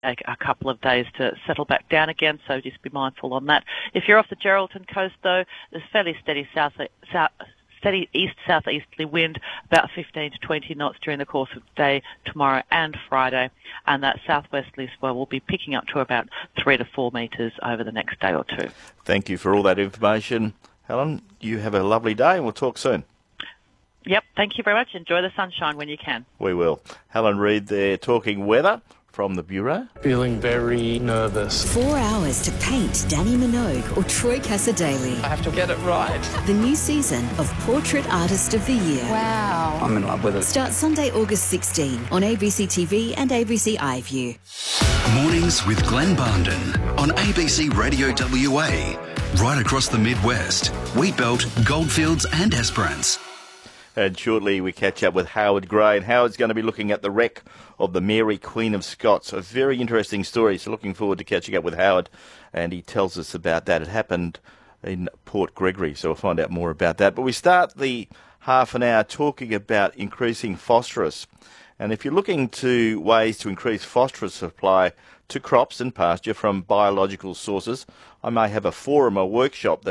take a couple of days to settle back down again, so just be mindful on that. If you're off the Geraldton coast, though, there's fairly steady steady east-southeasterly wind, about 15 to 20 knots during the course of the day tomorrow and Friday, and that southwesterly swell will be picking up to about 3 to 4 metres over the next day or two. Thank you for all that information, Helen. You have a lovely day, and we'll talk soon. Yep, thank you very much. Enjoy the sunshine when you can. We will. Helen Reid there talking weather from the Bureau. Feeling very nervous. 4 hours to paint Danny Minogue or Troy Cassar-Daley. I have to get it right. The new season of Portrait Artist of the Year. Wow. I'm in love with it. Starts Sunday, August 16 on ABC TV and ABC iView. Mornings with Glenn Barnden on ABC Radio WA. Right across the Midwest, Wheatbelt, Goldfields and Esperance. And shortly we catch up with Howard Gray, and Howard's going to be looking at the wreck of the Mary Queen of Scots. A very interesting story, so looking forward to catching up with Howard, and he tells us about that. It happened in Port Gregory, so we'll find out more about that. But we start the half an hour talking about increasing phosphorus. And if you're looking to ways to increase phosphorus supply to crops and pasture from biological sources, I may have a forum or workshop that